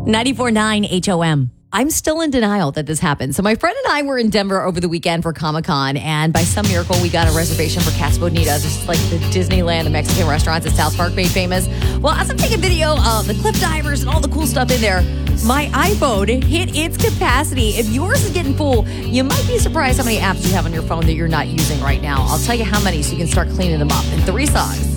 94.9 HOM. I'm still in denial that this happened. So my friend and I were in Denver over the weekend for Comic-Con, and by some miracle, we got a reservation for Casa Bonitas, which is like the Disneyland of Mexican restaurants that South Park made famous. Well, as I'm taking video of the cliff divers and all the cool stuff in there, my iPhone hit its capacity. If yours is getting full, you might be surprised how many apps you have on your phone that you're not using right now. I'll tell you how many so you can start cleaning them up in 3 songs.